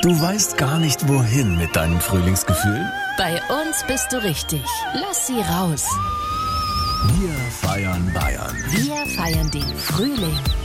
Du weißt gar nicht, wohin mit deinen Frühlingsgefühlen? Bei uns bist du richtig. Lass sie raus. Wir feiern Bayern. Wir feiern den Frühling.